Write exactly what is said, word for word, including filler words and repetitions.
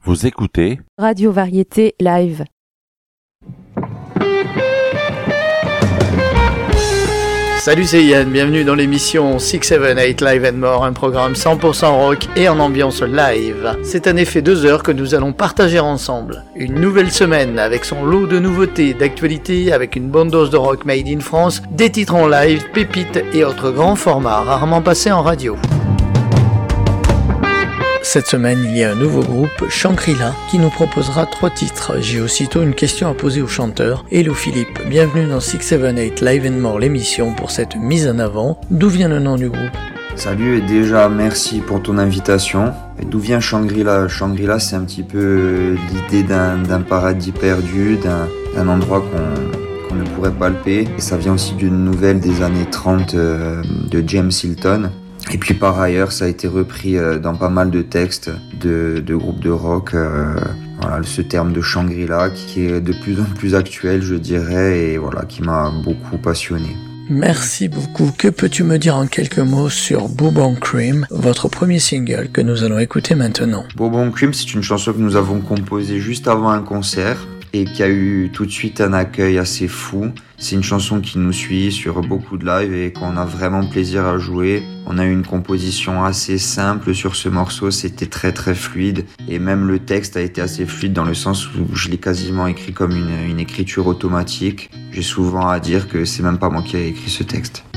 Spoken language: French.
Vous écoutez Radio Variété Live. Salut, c'est Yann, bienvenue dans l'émission six sept huit Live and More, un programme cent pour cent rock et en ambiance live. C'est en effet deux heures que nous allons partager ensemble. Une nouvelle semaine avec son lot de nouveautés, d'actualités, avec une bonne dose de rock made in France, des titres en live, pépites et autres grands formats rarement passés en radio. Cette semaine, il y a un nouveau groupe, Shangri-La, qui nous proposera trois titres. J'ai aussitôt une question à poser au chanteur. Hello Philippe, bienvenue dans six sept huit Live and More, l'émission pour cette mise en avant. D'où vient le nom du groupe ? Salut et déjà merci pour ton invitation. Et d'où vient Shangri-La ? Shangri-La, c'est un petit peu l'idée d'un, d'un paradis perdu, d'un, d'un endroit qu'on, qu'on ne pourrait palper. Et ça vient aussi d'une nouvelle des années trente euh, de James Hilton. Et puis par ailleurs, ça a été repris euh, dans pas mal de textes de, de groupes de rock. Euh, voilà, ce terme de Shangri-La qui est de plus en plus actuel, je dirais, et voilà, qui m'a beaucoup passionné. Merci beaucoup. Que peux-tu me dire en quelques mots sur Bourbon Cream, votre premier single que nous allons écouter maintenant ? Bourbon Cream, c'est une chanson que nous avons composée juste avant un concert et qui a eu tout de suite un accueil assez fou. C'est une chanson qui nous suit sur beaucoup de lives et qu'on a vraiment plaisir à jouer. On a eu une composition assez simple sur ce morceau, c'était très très fluide. Et même le texte a été assez fluide dans le sens où je l'ai quasiment écrit comme une, une écriture automatique. J'ai souvent à dire que c'est même pas moi qui ai écrit ce texte.